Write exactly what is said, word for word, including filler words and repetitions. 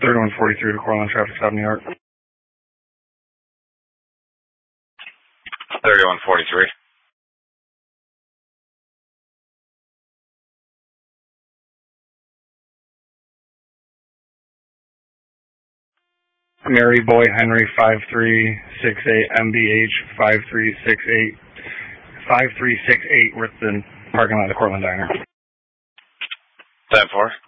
thirty-one forty-three to Cortland Traffic Stop, New York. thirty-one forty-three. Mary Boy Henry five three six eight M B H five three six eight five three six eight with the parking lot of the Cortland Diner. ten four.